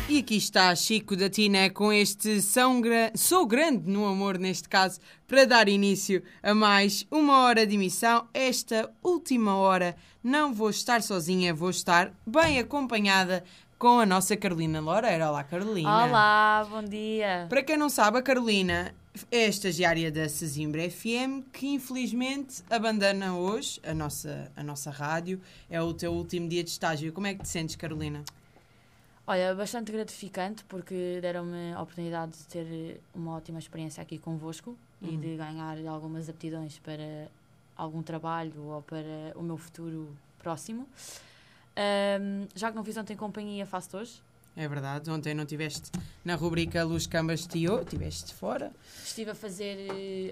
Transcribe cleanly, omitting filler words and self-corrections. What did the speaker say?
E aqui está Chico da Tina com este Sou Grande no Amor, neste caso, para dar início a mais uma hora de emissão. Esta última hora não vou estar sozinha, vou estar bem acompanhada com a nossa Carolina Loureiro. Olá, Carolina. Olá, bom dia. Para quem não sabe, a Carolina é estagiária da Sesimbra FM, que infelizmente abandona hoje a nossa rádio. É o teu último dia de estágio. Como é que te sentes, Carolina? Olha, bastante gratificante porque deram-me a oportunidade de ter uma ótima experiência aqui convosco e de ganhar algumas aptidões para algum trabalho ou para o meu futuro próximo. Já que não fiz ontem companhia, faço-te hoje. É verdade, ontem não estiveste na rubrica Luz Cambas Tio, estiveste fora. Estive a fazer